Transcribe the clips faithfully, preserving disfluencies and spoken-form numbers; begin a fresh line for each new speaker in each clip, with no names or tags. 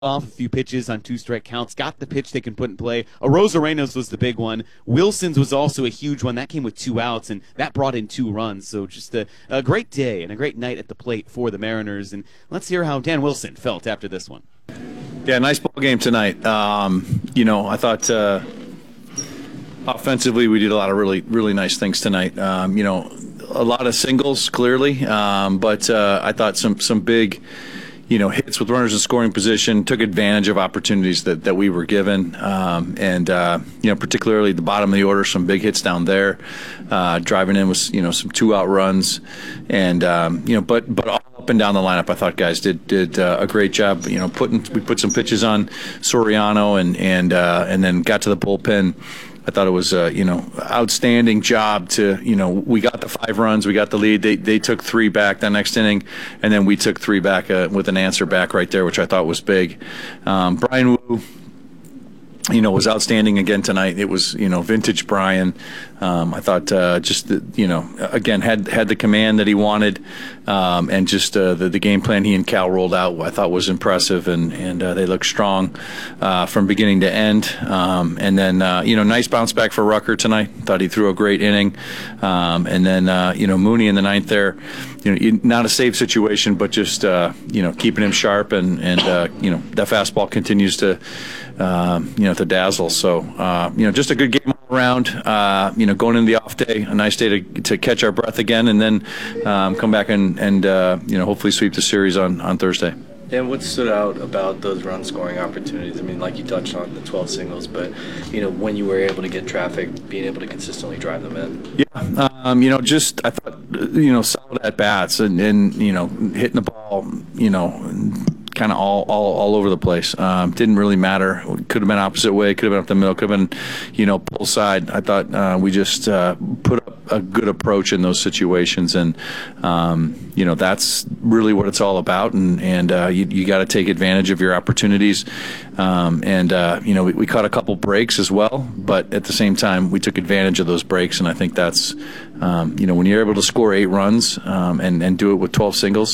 off a few pitches on two strike counts, got the pitch they can put in play. Arozarena's was the big one. Wilson's was also a huge one. That came with two outs, and that brought in two runs. So just a, a great day and a great night at the plate for the Mariners. And let's hear how Dan Wilson felt after this one.
Yeah, nice ball game tonight. Um, you know, I thought uh, offensively we did a lot of really, really nice things tonight. Um, you know, a lot of singles, clearly, um, but uh, I thought some some big, you know, hits with runners in scoring position, took advantage of opportunities that, that we were given, um, and uh, you know, particularly the bottom of the order, some big hits down there, uh, driving in with you know some two out runs, and um, you know, but but all up and down the lineup, I thought guys did did uh, a great job. You know, putting we put some pitches on Soriano, and and uh, and then got to the bullpen. I thought it was a you know outstanding job to you know we got the five runs, we got the lead. They they took three back that next inning, and then we took three back uh, with an answer back right there, which I thought was big. Um, Bryan Woo, you know, was outstanding again tonight. It was you know vintage Bryan. Um, I thought uh, just the, you know again had had the command that he wanted, um, and just uh, the the game plan he and Cal rolled out I thought was impressive, and and uh, they looked strong uh, from beginning to end. Um, and then uh, you know nice bounce back for Rucker tonight. Thought he threw a great inning, um, and then uh, you know Mooney in the ninth there. You know, not a save situation, but just uh, you know keeping him sharp, and and uh, you know that fastball continues to um, you know to dazzle. So uh, you know just a good game all around. Uh, you know going into the off day, a nice day to to catch our breath again, and then um, come back and and uh, you know hopefully sweep the series on on Thursday.
And what stood out about those run scoring opportunities? I mean, like you touched on the twelve singles, but you know when you were able to get traffic, being able to consistently drive them in.
Yeah, um, you know, just I thought you know solid at bats, and, and you know hitting the ball, you know, kind of all, all all over the place. Um, didn't really matter. Could have been opposite way. Could have been up the middle. Could have been, you know, pull side. I thought uh, we just uh, put up a good approach in those situations, and um, you know that's really what it's all about. And and uh, you you got to take advantage of your opportunities. Um, and uh, you know we, we caught a couple breaks as well, but at the same time we took advantage of those breaks. And I think that's um, you know when you're able to score eight runs um, and and do it with twelve singles.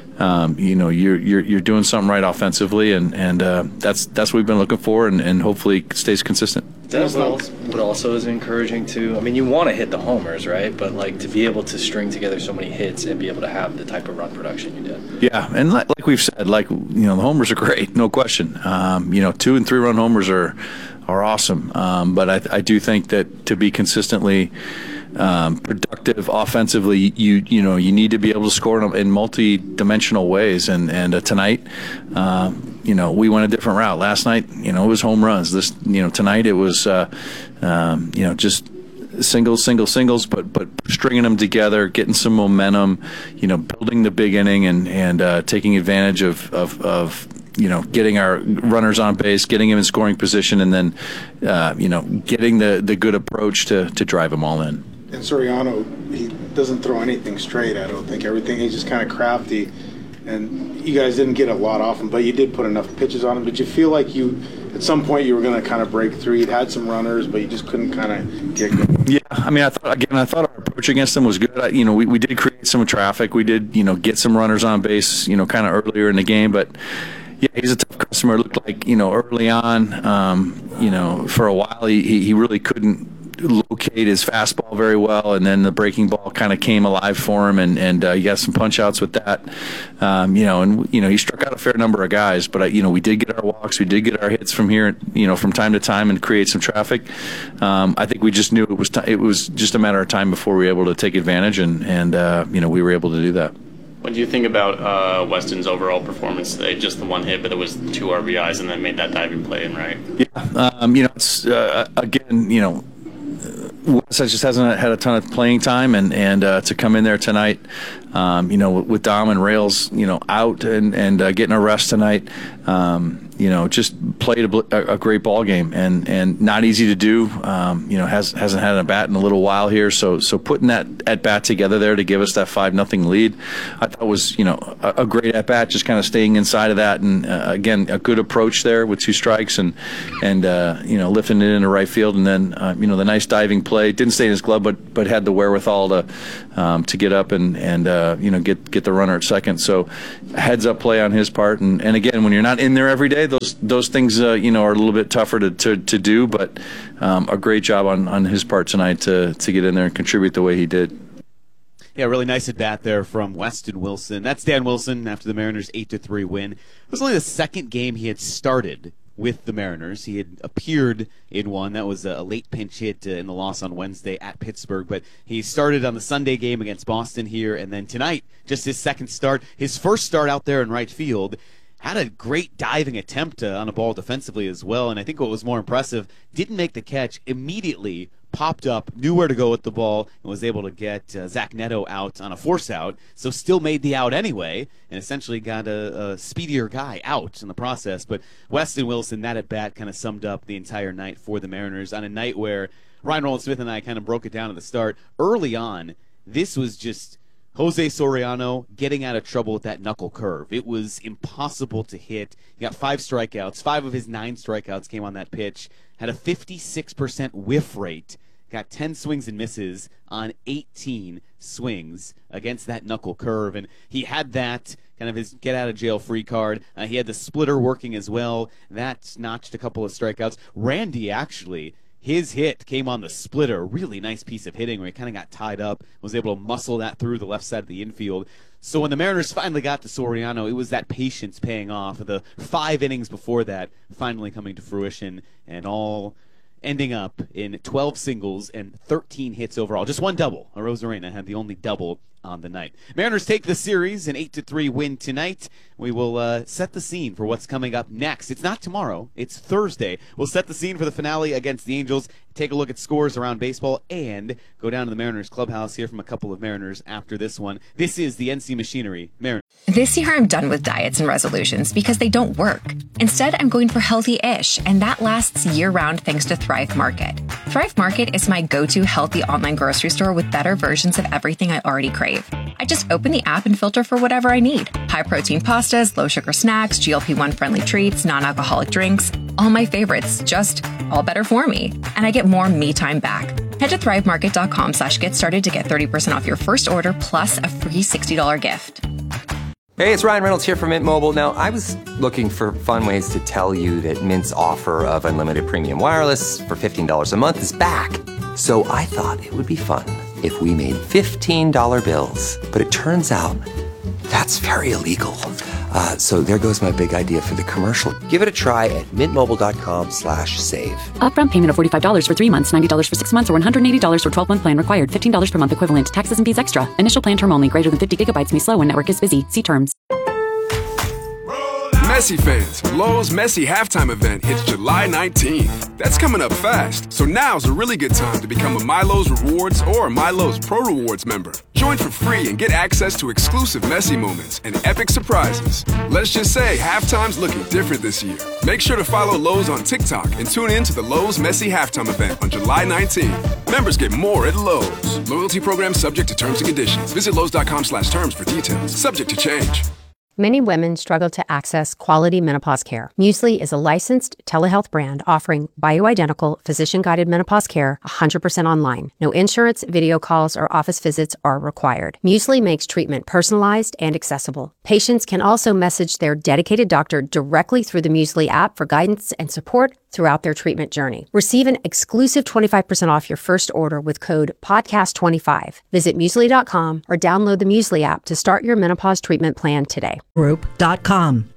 Um, you know, you're you're you're doing something right offensively, and and uh, that's that's what we've been looking for, and, and hopefully it stays consistent.
That what also is encouraging too. I mean, you want to hit the homers, right? But like to be able to string together so many hits and be able to have the type of run production you did.
Yeah, and like, like we've said, like you know, the homers are great, no question. Um, you know, two and three run homers are are awesome, um, but I I do think that to be consistently Um, productive offensively, you you know you need to be able to score in, in multi-dimensional ways, and and uh, tonight, um, you know, we went a different route. Last night, you know, it was home runs. This, you know, tonight it was, uh, um, you know, just singles, singles, singles, but but stringing them together, getting some momentum, you know, building the big inning, and and uh, taking advantage of of. of you know, getting our runners on base, getting him in scoring position, and then, uh, you know, getting the, the good approach to, to drive them all in.
And Soriano, he doesn't throw anything straight, I don't think. Everything, he's just kind of crafty. And you guys didn't get a lot off him, but you did put enough pitches on him. Did you feel like you, at some point, you were going to kind of break through? You'd had some runners, but you just couldn't kind of get going.
Yeah, I mean, I thought, again, I thought our approach against them was good. I, you know, we, we did create some traffic. We did, you know, get some runners on base, you know, kind of earlier in the game, but yeah, he's a tough customer. It looked like, you know, early on, um, you know, for a while he, he really couldn't locate his fastball very well, and then the breaking ball kind of came alive for him, and and uh, he got some punch outs with that, um, you know, and you know he struck out a fair number of guys, but uh, you know we did get our walks, we did get our hits from here, you know, from time to time, and create some traffic. Um, I think we just knew it was t- it was just a matter of time before we were able to take advantage, and and uh, you know we were able to do that.
What do you think about uh, Weston's overall performance today? Just the one hit, but it was two R B Is and then made that diving play in, right?
Yeah, um, you know, it's uh, again, you know, Wes just hasn't had a ton of playing time, and and uh, to come in there tonight, um, you know, with Dom and Rails, you know, out and and uh, getting a rest tonight, um, you know, just played a, a great ball game, and and not easy to do. Um, you know, has hasn't had a bat in a little while here, so so putting that at bat together there to give us that five nothing lead, I thought was you know a, a great at bat, just kind of staying inside of that, and uh, again a good approach there with two strikes, and and uh, you know lifting it into right field, and then uh, you know the nice diving play, didn't stay in his glove, but but had the wherewithal to um, to get up and and uh, you know get get the runner at second. So heads up play on his part, and and again when you're not in there every day, those those things, uh, you know, are a little bit tougher to, to, to do, but um, a great job on, on his part tonight to, to get in there and contribute the way he did.
Yeah, really nice at bat there from Weston Wilson. That's Dan Wilson after the Mariners' eight to three win. It was only the second game he had started with the Mariners. He had appeared in one. That was a late pinch hit uh, in the loss on Wednesday at Pittsburgh. But he started on the Sunday game against Boston here, and then tonight, just his second start. His first start out there in right field. Had a great diving attempt uh, on a ball defensively as well, and I think what was more impressive, didn't make the catch, immediately popped up, knew where to go with the ball, and was able to get uh, Zach Neto out on a force out, so still made the out anyway, and essentially got a, a speedier guy out in the process. But Weston Wilson, that at bat kind of summed up the entire night for the Mariners on a night where Ryan Rowland-Smith and I kind of broke it down at the start. Early on, this was just Jose Soriano getting out of trouble with that knuckle curve. It was impossible to hit. He got five strikeouts. Five of his nine strikeouts came on that pitch. Had a fifty-six percent whiff rate. Got ten swings and misses on eighteen swings against that knuckle curve. And he had that, kind of his get-out-of-jail-free card. Uh, he had the splitter working as well. That notched a couple of strikeouts. Randy, actually, his hit came on the splitter. Really nice piece of hitting where he kind of got tied up, was able to muscle that through the left side of the infield. So when the Mariners finally got to Soriano, it was that patience paying off. The five innings before that finally coming to fruition, and all ending up in twelve singles and thirteen hits overall. Just one double. Arozarena had the only double on the night. Mariners take the series, an eight to three win tonight. We will uh, set the scene for what's coming up next. It's not tomorrow. It's Thursday. We'll set the scene for the finale against the Angels, take a look at scores around baseball, and go down to the Mariners clubhouse, hear from a couple of Mariners after this one. This is the N C Machinery Mariners.
This year I'm done with diets and resolutions because they don't work. Instead, I'm going for healthy-ish, and that lasts year-round thanks to Thrive Market. Thrive Market is my go-to healthy online grocery store with better versions of everything I already crave. I just open the app and filter for whatever I need. High-protein pastas, low-sugar snacks, G L P one friendly treats, non-alcoholic drinks. All my favorites, just all better for me. And I get more me time back. Head to thrivemarket.com slash get started to get thirty percent off your first order plus a free sixty dollars gift.
Hey, it's Ryan Reynolds here from Mint Mobile. Now, I was looking for fun ways to tell you that Mint's offer of unlimited premium wireless for fifteen dollars a month is back. So I thought it would be fun if we made fifteen dollar bills. But it turns out that's very illegal. Uh, so there goes my big idea for the commercial. Give it a try at mintmobile.com slash save.
Upfront payment of forty-five dollars for three months, ninety dollars for six months, or one hundred eighty dollars for twelve-month plan required. fifteen dollars per month equivalent. Taxes and fees extra. Initial plan term only. Greater than fifty gigabytes may slow when network is busy. See terms.
Messi fans, Lowe's Messi halftime event hits July nineteenth. That's coming up fast, so now's a really good time to become a MyLowe's Rewards or MyLowe's Pro Rewards member. Join for free and get access to exclusive Messi moments and epic surprises. Let's just say halftime's looking different this year. Make sure to follow Lowe's on TikTok and tune in to the Lowe's Messi halftime event on July nineteenth. Members get more at Lowe's. Loyalty program subject to terms and conditions. Visit Lowe's.com slash terms for details. Subject to change.
Many women struggle to access quality menopause care. Muesli is a licensed telehealth brand offering bioidentical, physician-guided menopause care one hundred percent online. No insurance, video calls, or office visits are required. Muesli makes treatment personalized and accessible. Patients can also message their dedicated doctor directly through the Muesli app for guidance and support throughout their treatment journey. Receive an exclusive twenty-five percent off your first order with code podcast twenty-five. Visit muesli dot com or download the Muesli app to start your menopause treatment plan today.
Group dot com.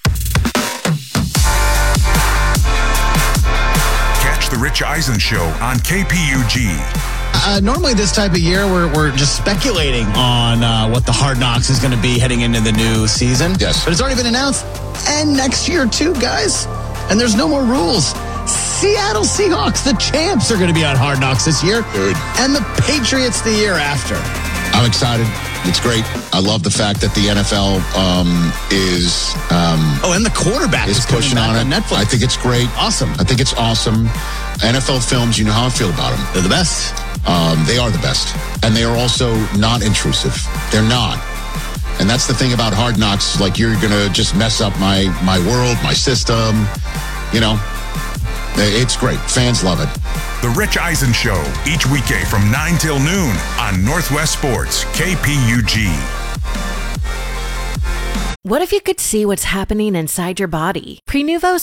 Catch the Rich Eisen Show on K P U G.
Uh, normally this type of year, we're, we're just speculating on uh, what the Hard Knocks is going to be heading into the new season.
Yes.
But it's already been announced. And next year, too, guys. And there's no more rules. Seattle Seahawks, the champs, are going to be on Hard Knocks this year.
Good.
And the Patriots the year after.
I'm excited. It's great. I love the fact that the N F L um, is um,
oh, and the quarterback
is,
is
pushing on it.
on Netflix.
I think it's great.
Awesome.
I think it's awesome. N F L films, you know how I feel about them.
They're the best.
Um, they are the best, and they are also not intrusive. They're not, and that's the thing about Hard Knocks. Like, you're gonna just mess up my my world, my system. You know, it's great. Fans love it.
The Rich Eisen Show, each weekday from nine till noon on Northwest Sports, K P U G.
What if you could see what's happening inside your body? Prenuvo's